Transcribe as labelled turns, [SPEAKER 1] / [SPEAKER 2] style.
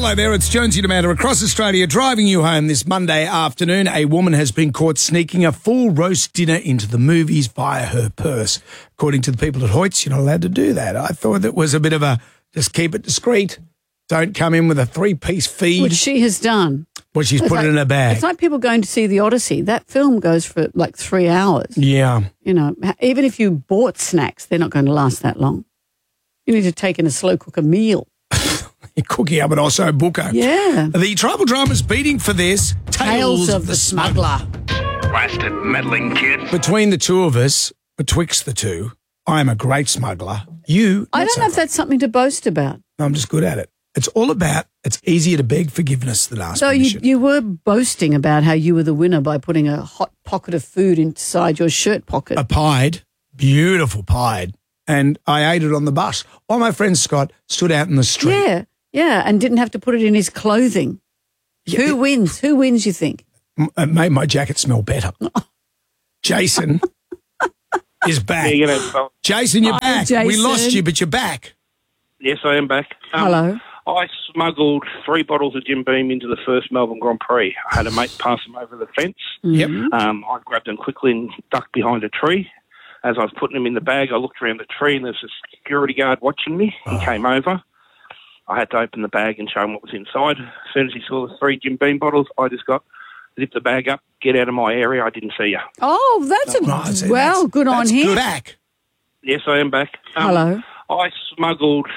[SPEAKER 1] Hello there, it's Jonesy and Amanda across Australia driving you home this Monday afternoon. A woman has been caught sneaking a full roast dinner into the movies via her purse. According to the people at Hoyts, you're not allowed to do that. I thought that was a bit of a just keep it discreet. Don't come in with a 3-piece feed.
[SPEAKER 2] Which she has done.
[SPEAKER 1] Well, she's put it in a bag.
[SPEAKER 2] It's like people going to see The Odyssey. That film goes for like 3 hours.
[SPEAKER 1] Yeah.
[SPEAKER 2] You know, even if you bought snacks, they're not going to last that long. You need to take in a slow cooker meal.
[SPEAKER 1] Cookie up and also Booker.
[SPEAKER 2] Yeah.
[SPEAKER 1] The tribal drama's beating for this.
[SPEAKER 2] Tales of the Smuggler.
[SPEAKER 3] Blasted meddling kid.
[SPEAKER 1] Between the two of us, betwixt the two, I'm a great smuggler. You,
[SPEAKER 2] I don't know if that's something to boast about.
[SPEAKER 1] No, I'm just good at it. It's all about, it's easier to beg forgiveness than ask
[SPEAKER 2] So
[SPEAKER 1] permission.
[SPEAKER 2] you were boasting about how you were the winner by putting a hot pocket of food inside your shirt pocket.
[SPEAKER 1] A pied, beautiful pied, and I ate it on the bus while my friend Scott stood out in the street.
[SPEAKER 2] Yeah, and didn't have to put it in his clothing.
[SPEAKER 1] Yeah,
[SPEAKER 2] Who wins? Who wins, you think?
[SPEAKER 1] It made my jacket smell better. Jason is back.
[SPEAKER 4] Yeah,
[SPEAKER 1] Jason, you're
[SPEAKER 2] Hi,
[SPEAKER 1] back.
[SPEAKER 2] Jason.
[SPEAKER 1] We lost you, but you're back.
[SPEAKER 4] yes, I am back.
[SPEAKER 2] Hello.
[SPEAKER 4] I smuggled 3 bottles of Jim Beam into the first Melbourne Grand Prix. I had a mate pass them over the fence.
[SPEAKER 1] Yep.
[SPEAKER 4] I grabbed them quickly and ducked behind a tree. As I was putting them in the bag, I looked around the tree and there's a security guard watching me. He came over. I had to open the bag and show him what was inside. As soon as he saw the 3 Jim Beam bottles, I just zip the bag up, get out of my area. I didn't see you.
[SPEAKER 2] Oh, that's good on him.
[SPEAKER 1] Good back.
[SPEAKER 4] Yes, I am back.
[SPEAKER 2] Hello.
[SPEAKER 4] I smuggled